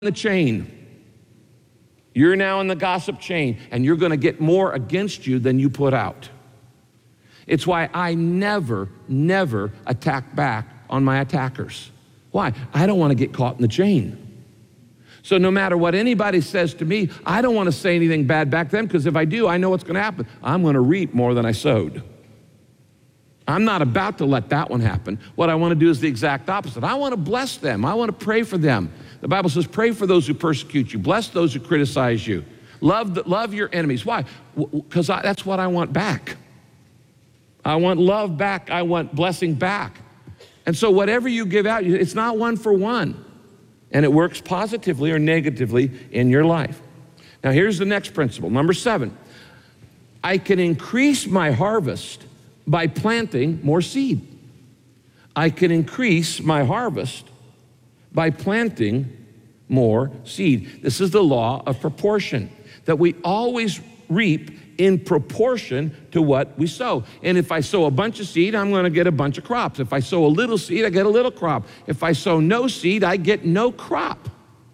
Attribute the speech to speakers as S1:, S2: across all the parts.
S1: the chain. You're now in the gossip chain, and you're going to get more against you than you put out. It's why I never attack back on my attackers. Why? I don't want to get caught in the chain. So no matter what anybody says to me, I don't want to say anything bad back to them, because if I do, I know what's going to happen. I'm going to reap more than I sowed. I'm not about to let that one happen. What I want to do is the exact opposite. I want to bless them. I want to pray for them. The Bible says, pray for those who persecute you. Bless those who criticize you. Love your enemies. Why? Because that's what I want back. I want love back. I want blessing back. And so whatever you give out, it's not one for one. And it works positively or negatively in your life. Now here's the next principle. Number 7, I can increase my harvest by planting more seed. I can increase my harvest by planting more seed. This is the law of proportion, that we always reap in proportion to what we sow. And if I sow a bunch of seed, I'm going to get a bunch of crops. If I sow a little seed, I get a little crop. If I sow no seed, I get no crop.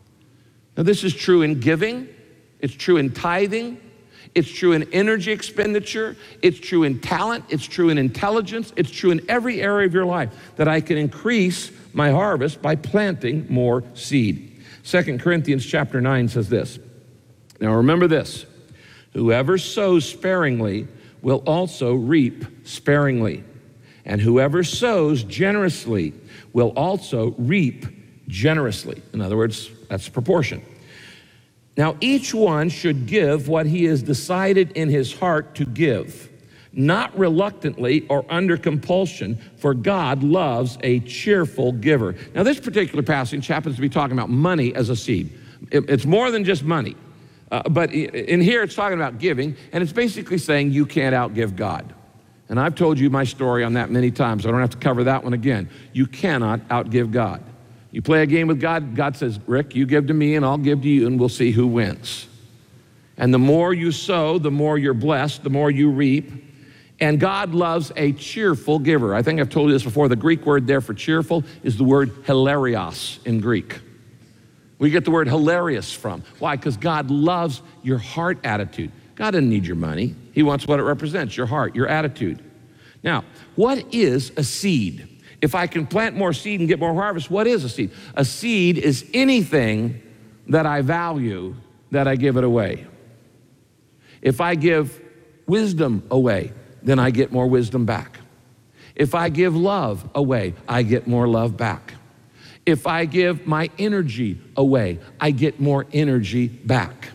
S1: Now this is true in giving. It's true in tithing. It's true in energy expenditure. It's true in talent. It's true in intelligence. It's true in every area of your life, that I can increase my harvest by planting more seed. 2 Corinthians chapter 9 says this. Now remember this. Whoever sows sparingly will also reap sparingly. And whoever sows generously will also reap generously. In other words, that's proportion. Now, each one should give what he has decided in his heart to give, not reluctantly or under compulsion, for God loves a cheerful giver. Now, this particular passage happens to be talking about money as a seed. It's more than just money. But in here, it's talking about giving, and it's basically saying you can't outgive God. And I've told you my story on that many times. I don't have to cover that one again. You cannot outgive God. You play a game with God, God says, Rick, you give to me and I'll give to you, and we'll see who wins. And the more you sow, the more you're blessed, the more you reap. And God loves a cheerful giver. I think I've told you this before. The Greek word there for cheerful is the word hilarios in Greek. We get the word hilarious from. Why? Because God loves your heart attitude. God doesn't need your money. He wants what it represents, your heart, your attitude. Now, what is a seed? If I can plant more seed and get more harvest, what is a seed? A seed is anything that I value, that I give it away. If I give wisdom away, then I get more wisdom back. If I give love away, I get more love back. If I give my energy away, I get more energy back.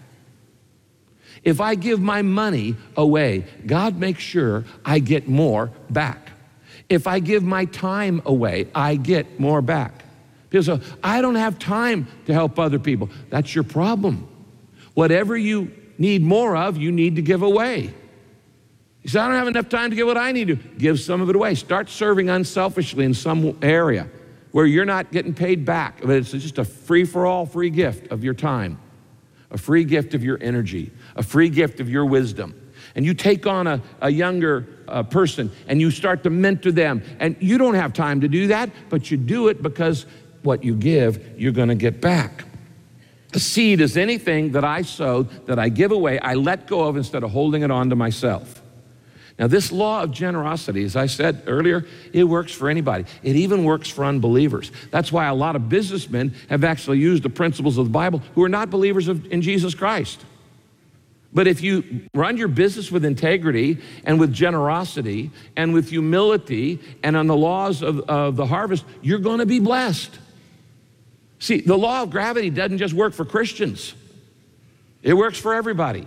S1: If I give my money away, God makes sure I get more back. If I give my time away, I get more back. People say, I don't have time to help other people. That's your problem. Whatever you need more of, you need to give away. You say, I don't have enough time to give what I need to. Give some of it away. Start serving unselfishly in some area where you're not getting paid back, but it's just a free-for-all free gift of your time, a free gift of your energy, a free gift of your wisdom. And you take on a younger person and you start to mentor them. And you don't have time to do that, but you do it because what you give, you're going to get back. A seed is anything that I sow, that I give away, I let go of instead of holding it on to myself. Now, this law of generosity, as I said earlier, it works for anybody. It even works for unbelievers. That's why a lot of businessmen have actually used the principles of the Bible who are not believers in Jesus Christ. But if you run your business with integrity and with generosity and with humility and on the laws of the harvest, you're going to be blessed. See, the law of gravity doesn't just work for Christians. It works for everybody.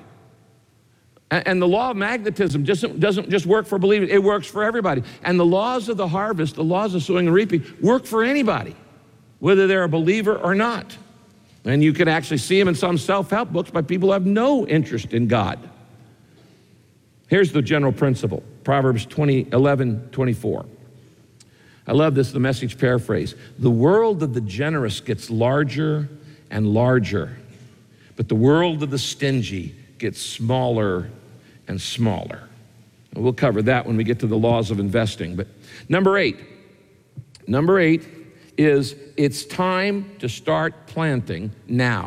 S1: And the law of magnetism doesn't just work for believers. It works for everybody. And the laws of the harvest, the laws of sowing and reaping, work for anybody, whether they're a believer or not. And you can actually see them in some self-help books by people who have no interest in God. Here's the general principle, Proverbs 11:24. I love this, the Message paraphrase. The world of the generous gets larger and larger, but the world of the stingy gets smaller and smaller. And we'll cover that when we get to the laws of investing. But number eight, is it's time to start planting now.